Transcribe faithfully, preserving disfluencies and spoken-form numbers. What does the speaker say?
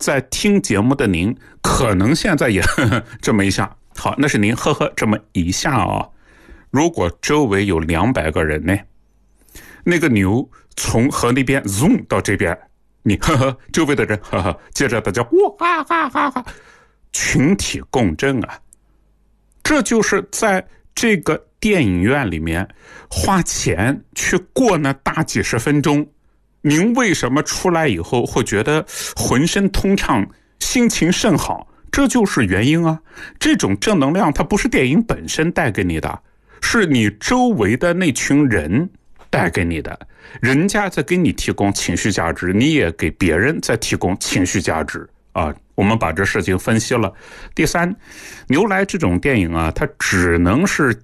在听节目的您，可能现在也呵呵这么一下，好，那是您呵呵这么一下啊。如果周围有两百个人呢，那个牛从河那边 zoom 到这边，你呵呵，周围的人呵呵，接着大家哇哈哈哈，群体共振啊。这就是在这个电影院里面花钱去过那大几十分钟，您为什么出来以后会觉得浑身通畅，心情甚好？这就是原因啊。这种正能量它不是电影本身带给你的，是你周围的那群人带给你的。人家在给你提供情绪价值，你也给别人在提供情绪价值啊。我们把这事情分析了。第三，牛来这种电影啊，它只能是